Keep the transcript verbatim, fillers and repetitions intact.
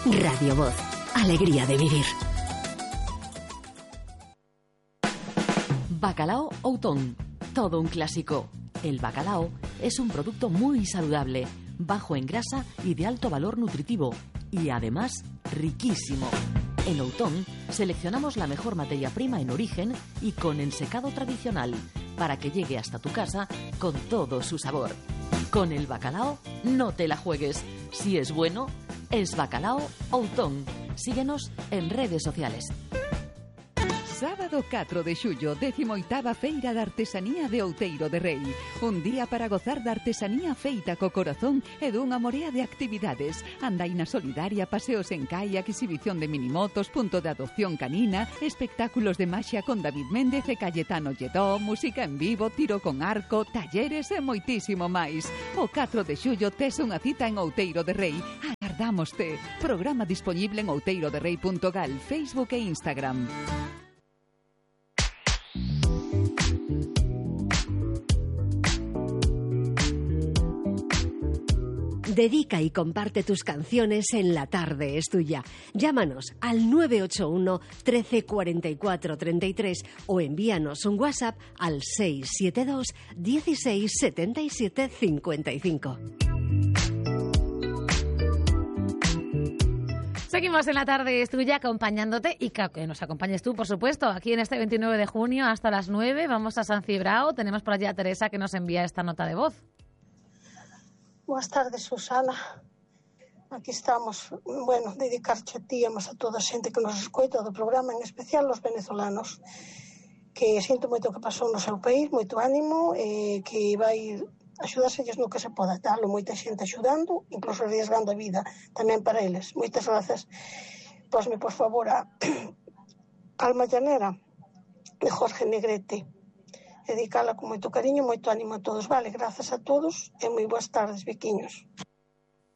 Radio Voz, alegría de vivir. Bacalao Outón, todo un clásico. El bacalao es un producto muy saludable, bajo en grasa y de alto valor nutritivo, y además riquísimo. En Outón seleccionamos la mejor materia prima en origen y con ensecado tradicional, para que llegue hasta tu casa con todo su sabor. Con el bacalao no te la juegues. Si es bueno, es Bacalao Outón. Síguenos en redes sociales. Sábado catro de xullo, décimo oitava Feira de Artesanía de Outeiro de Rei. Un día para gozar da artesanía feita co corazón e dunha morea de actividades. Andaina solidaria, paseos en kayak, exhibición de minimotos, punto de adopción canina, espectáculos de maxia con David Méndez e Cayetano Lledó, música en vivo, tiro con arco, talleres e moitísimo máis. O catro de xullo tes unha cita en Outeiro de Rei. Agardámoste. Programa disponible en outeiroderrei punto gal, Facebook e Instagram. Dedica y comparte tus canciones en La Tarde es Tuya. Llámanos al nueve ocho uno, trece, cuarenta y cuatro, treinta y tres o envíanos un WhatsApp al seis siete dos, dieciséis, setenta y siete, cincuenta y cinco. Seguimos en La Tarde es Tuya acompañándote y que nos acompañes tú, por supuesto, aquí en este veintinueve de junio hasta las nueve. Vamos a San Cibrao. Tenemos por allí a Teresa que nos envía esta nota de voz. Buenas tardes, Susana. Aquí estamos, bueno, dedicarche a ti e a toda a xente que nos escoita do programa, en especial os venezolanos, que sinto moito que pasou no seu país, moito ánimo, eh, que vai axudáselles no que se poda, talo, moita xente axudando, incluso arriesgando a vida tamén para eles. Moitas grazas. Posme, por favor, a Alma Llanera de Jorge Negrete. Dedicala con moito cariño, moito ánimo a todos. Vale, grazas a todos e moi boas tardes, biquiños.